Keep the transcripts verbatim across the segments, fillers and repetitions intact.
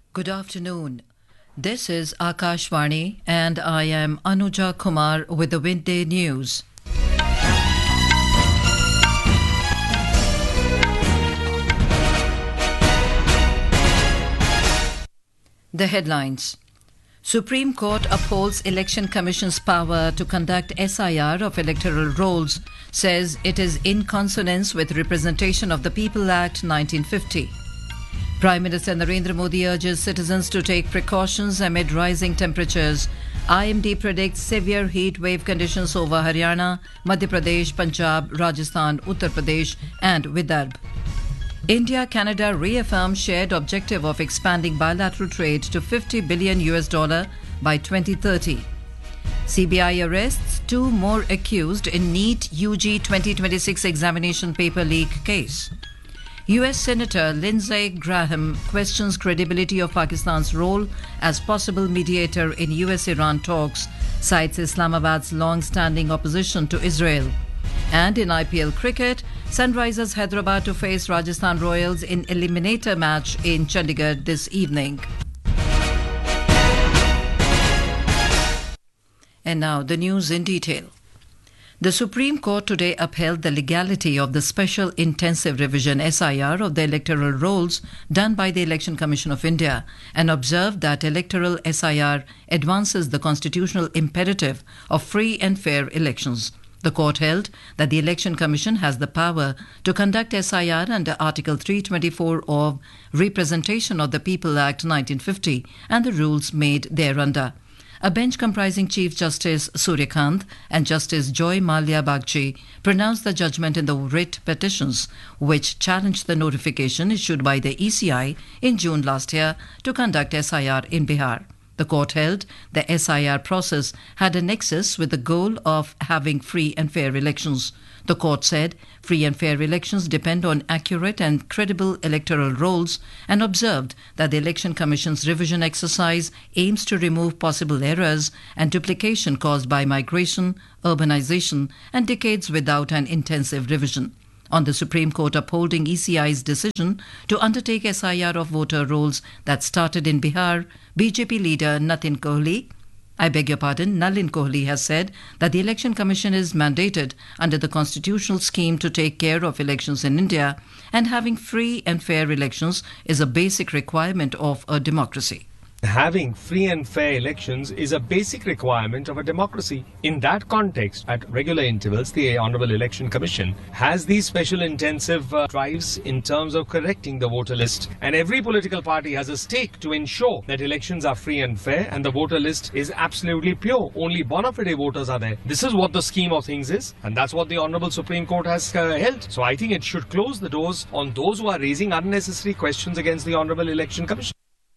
Good afternoon. This is Akashvani and I am Anuja Kumar with the Midday News. The headlines. Supreme Court upholds Election Commission's power to conduct S I R of electoral rolls, says it is in consonance with Representation of the People Act nineteen fifty. Prime Minister Narendra Modi urges citizens to take precautions amid rising temperatures. I M D predicts severe heat wave conditions over Haryana, Madhya Pradesh, Punjab, Rajasthan, Uttar Pradesh and Vidarbh. India-Canada reaffirms shared objective of expanding bilateral trade to fifty billion U S dollar by twenty thirty. C B I arrests two more accused in NEET U G twenty twenty-six examination paper leak case. U S Senator Lindsey Graham questions credibility of Pakistan's role as possible mediator in U S Iran talks, cites Islamabad's long-standing opposition to Israel. And in I P L cricket, Sunrisers Hyderabad to face Rajasthan Royals in eliminator match in Chandigarh this evening. And now the news in detail. The Supreme Court today upheld the legality of the Special Intensive Revision S I R of the electoral rolls done by the Election Commission of India and observed that electoral S I R advances the constitutional imperative of free and fair elections. The court held that the Election Commission has the power to conduct S I R under Article three twenty-four of Representation of the People Act nineteen fifty and the rules made thereunder. A bench comprising Chief Justice Suryakant and Justice Joy Malia Bagchi pronounced the judgment in the writ petitions which challenged the notification issued by the E C I in June last year to conduct S I R in Bihar. The court held the S I R process had a nexus with the goal of having free and fair elections. The court said free and fair elections depend on accurate and credible electoral rolls and observed that the Election Commission's revision exercise aims to remove possible errors and duplication caused by migration, urbanization and decades without an intensive revision. On the Supreme Court upholding E C I's decision to undertake S I R of voter rolls that started in Bihar, B J P leader Nitin Kohli, I beg your pardon, Nalin Kohli has said that the Election Commission is mandated under the constitutional scheme to take care of elections in India and having free and fair elections is a basic requirement of a democracy. Having free and fair elections is a basic requirement of a democracy. In that context, at regular intervals, the Honorable Election Commission has these special intensive uh, drives in terms of correcting the voter list. And every political party has a stake to ensure that elections are free and fair and the voter list is absolutely pure. Only bona fide voters are there. This is what the scheme of things is. And that's what the Honorable Supreme Court has uh, held. So I think it should close the doors on those who are raising unnecessary questions against the Honorable Election Commission.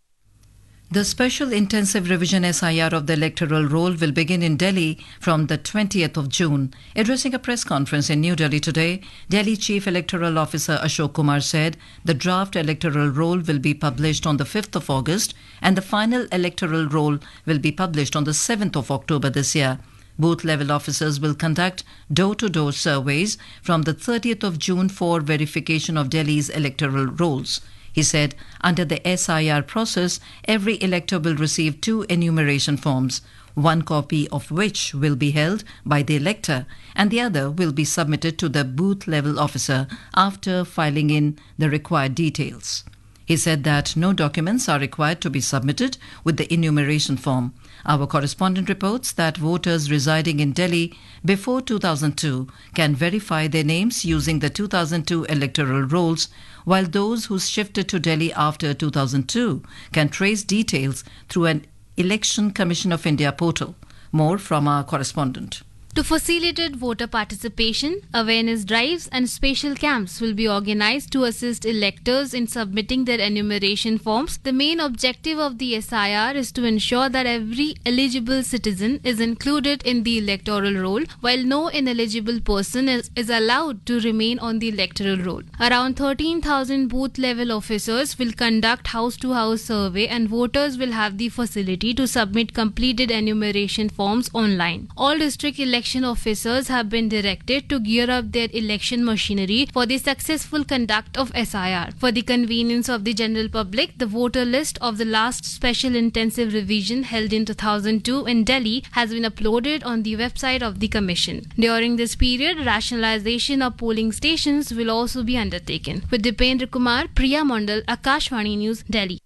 The Special Intensive Revision S I R of the electoral roll will begin in Delhi from the twentieth of June. Addressing a press conference in New Delhi today, Delhi Chief Electoral Officer Ashok Kumar said the draft electoral roll will be published on the fifth of August and the final electoral roll will be published on the seventh of October this year. Booth-level officers will conduct door-to-door surveys from the thirtieth of June for verification of Delhi's electoral rolls. He said under the S I R process, every elector will receive two enumeration forms, one copy of which will be held by the elector and the other will be submitted to the booth-level officer after filing in the required details. He said that no documents are required to be submitted with the enumeration form. Our correspondent reports that voters residing in Delhi before two thousand two can verify their names using the two thousand two electoral rolls, while those who shifted to Delhi after two thousand two can trace details through an Election Commission of India portal. More from our correspondent. To facilitate voter participation, awareness drives and special camps will be organized to assist electors in submitting their enumeration forms. The main objective of the S I R is to ensure that every eligible citizen is included in the electoral roll, while no ineligible person is, is allowed to remain on the electoral roll. Around thirteen thousand booth-level officers will conduct house-to-house survey and voters will have the facility to submit completed enumeration forms online. All district election election officers have been directed to gear up their election machinery for the successful conduct of S I R. For the convenience of the general public, the voter list of the last special intensive revision held in two thousand two in Delhi has been uploaded on the website of the Commission. During this period, rationalization of polling stations will also be undertaken. With Dipendra Kumar, Priya Mondal, Akashvani News, Delhi.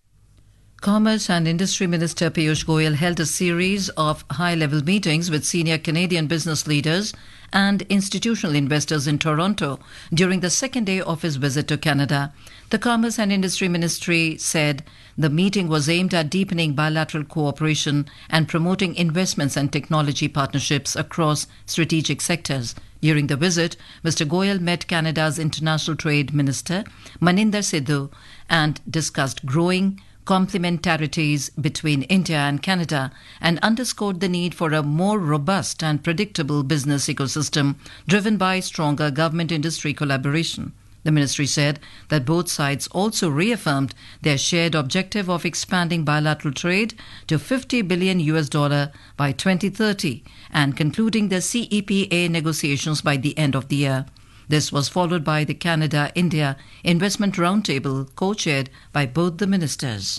Commerce and Industry Minister Piyush Goyal held a series of high-level meetings with senior Canadian business leaders and institutional investors in Toronto during the second day of his visit to Canada. The Commerce and Industry Ministry said the meeting was aimed at deepening bilateral cooperation and promoting investments and technology partnerships across strategic sectors. During the visit, Mister Goyal met Canada's International Trade Minister, Maninder Sidhu, and discussed growing complementarities between India and Canada and underscored the need for a more robust and predictable business ecosystem driven by stronger government-industry collaboration. The ministry said that both sides also reaffirmed their shared objective of expanding bilateral trade to fifty billion U S dollar by twenty thirty and concluding the C E P A negotiations by the end of the year. This was followed by the Canada-India Investment Roundtable, co-chaired by both the ministers.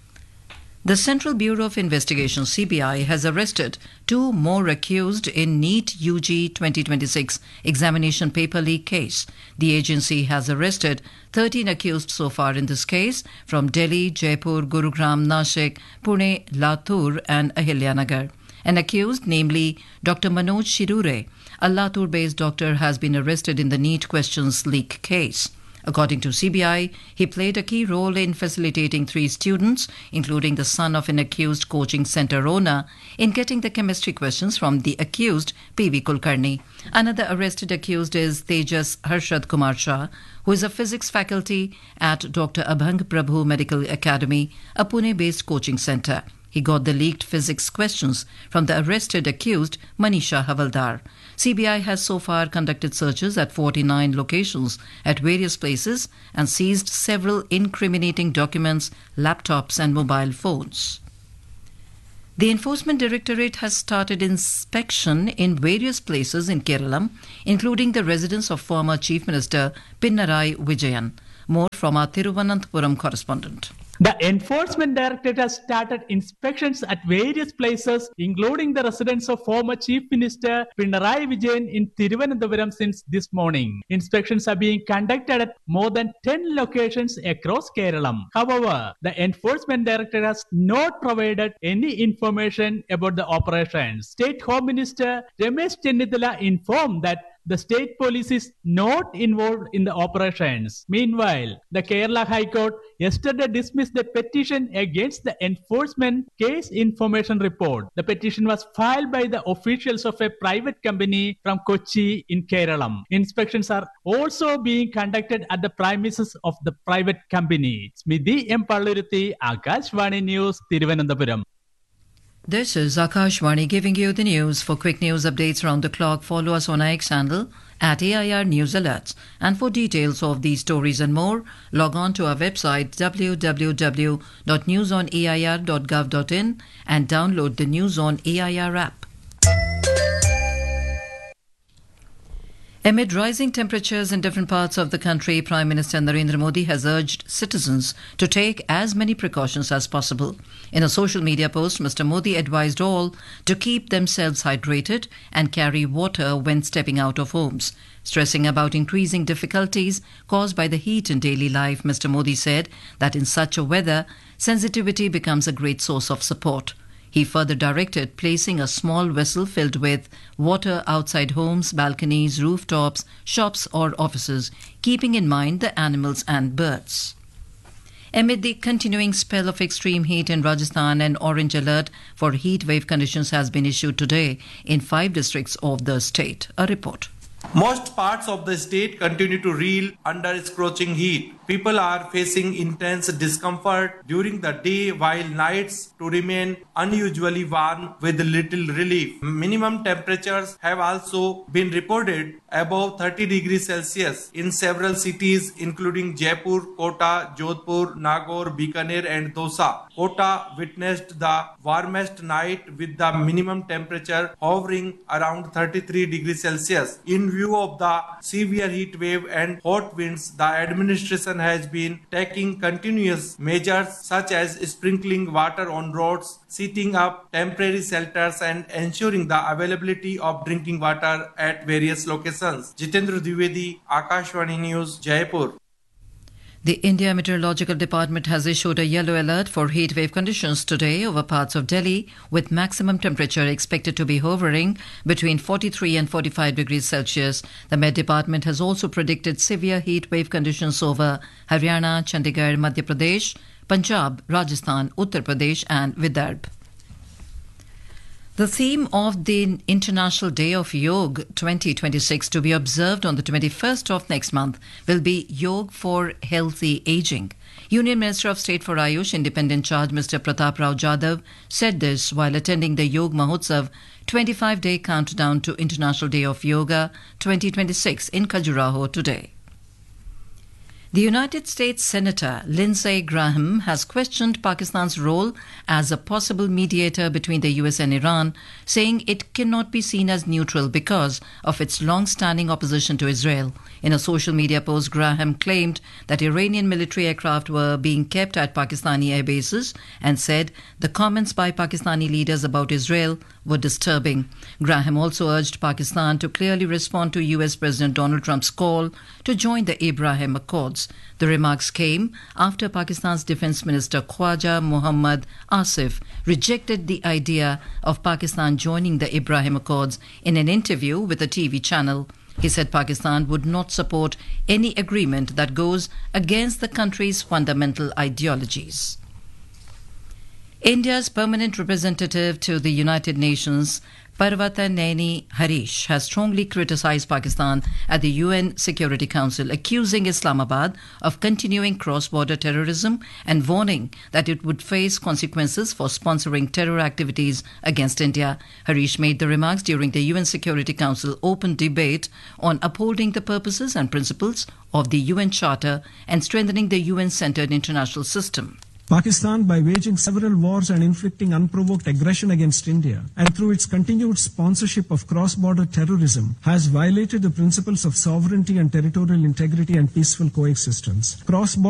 The Central Bureau of Investigation, C B I, has arrested two more accused in NEET U G twenty twenty-six examination paper leak case. The agency has arrested thirteen accused so far in this case from Delhi, Jaipur, Gurugram, Nashik, Pune, Latur and Ahilyanagar. An accused, namely Doctor Manoj Shirure, a Latur-based doctor, has been arrested in the NEET questions leak case. According to C B I, he played a key role in facilitating three students, including the son of an accused coaching centre owner, in getting the chemistry questions from the accused P V Kulkarni. Another arrested accused is Tejas Harshad Kumar Shah, who is a physics faculty at Doctor Abhang Prabhu Medical Academy, a Pune-based coaching centre. He got the leaked physics questions from the arrested accused Manisha Havaldar. C B I has so far conducted searches at forty-nine locations at various places and seized several incriminating documents, laptops and mobile phones. The Enforcement Directorate has started inspection in various places in Kerala, including the residence of former Chief Minister Pinarayi Vijayan. More from our Thiruvananthapuram correspondent. The Enforcement Directorate has started inspections at various places, including the residence of former Chief Minister Pinarayi Vijayan in Thiruvananthapuram since this morning. Inspections are being conducted at more than ten locations across Kerala. However, the Enforcement Directorate has not provided any information about the operations. State Home Minister Ramesh Chennithila informed that the state police is not involved in the operations. Meanwhile, the Kerala High Court yesterday dismissed the petition against the enforcement case information report. The petition was filed by the officials of a private company from Kochi in Kerala. Inspections are also being conducted at the premises of the private company. Smithy M. Palluruthi, Akashvani News, Thiruvananthapuram. This is Akashvani giving you the news. For quick news updates around the clock, follow us on our X handle at A I R News Alerts. And for details of these stories and more, log on to our website w w w dot news on a i r dot gov dot in and download the News on A I R app. Amid rising temperatures in different parts of the country, Prime Minister Narendra Modi has urged citizens to take as many precautions as possible. In a social media post, Mister Modi advised all to keep themselves hydrated and carry water when stepping out of homes. Stressing about increasing difficulties caused by the heat in daily life, Mister Modi said that in such a weather, sensitivity becomes a great source of support. He further directed placing a small vessel filled with water outside homes, balconies, rooftops, shops or offices, keeping in mind the animals and birds. Amid the continuing spell of extreme heat in Rajasthan, an orange alert for heat wave conditions has been issued today in five districts of the state. A report. Most parts of the state continue to reel under scorching heat. People are facing intense discomfort during the day while nights to remain unusually warm with little relief. Minimum temperatures have also been reported above thirty degrees Celsius in several cities including Jaipur, Kota, Jodhpur, Nagaur, Bikaner and Dausa. Kota witnessed the warmest night with the minimum temperature hovering around thirty-three degrees Celsius. In view of the severe heat wave and hot winds, the administration has been taking continuous measures such as sprinkling water on roads, setting up temporary shelters and ensuring the availability of drinking water at various locations. Jitendra Dwivedi, Akashvani News, Jaipur. The India Meteorological Department has issued a yellow alert for heat wave conditions today over parts of Delhi, with maximum temperature expected to be hovering between forty-three and forty-five degrees Celsius. The Met Department has also predicted severe heat wave conditions over Haryana, Chandigarh, Madhya Pradesh, Punjab, Rajasthan, Uttar Pradesh and Vidarbha. The theme of the International Day of Yoga twenty twenty-six, to be observed on the twenty-first of next month, will be Yoga for Healthy Aging. Union Minister of State for Ayush, Independent Charge Mister Pratap Rao Jadhav said this while attending the Yoga Mahotsav twenty-five day countdown to International Day of Yoga twenty twenty-six in Khajuraho today. The United States Senator Lindsey Graham has questioned Pakistan's role as a possible mediator between the U S and Iran, saying it cannot be seen as neutral because of its long-standing opposition to Israel. In a social media post, Graham claimed that Iranian military aircraft were being kept at Pakistani air bases and said the comments by Pakistani leaders about Israel were disturbing. Graham also urged Pakistan to clearly respond to U S President Donald Trump's call to join the Abraham Accords. The remarks came after Pakistan's Defence Minister Khwaja Mohammad Asif rejected the idea of Pakistan joining the Abraham Accords in an interview with a T V channel. He said Pakistan would not support any agreement that goes against the country's fundamental ideologies. India's permanent representative to the United Nations, Parvataneini Harish, has strongly criticized Pakistan at the U N Security Council, accusing Islamabad of continuing cross-border terrorism and warning that it would face consequences for sponsoring terror activities against India. Harish made the remarks during the U N Security Council open debate on upholding the purposes and principles of the U N Charter and strengthening the U N-centered international system. Pakistan, by waging several wars and inflicting unprovoked aggression against India, and through its continued sponsorship of cross-border terrorism, has violated the principles of sovereignty and territorial integrity and peaceful coexistence. Cross-border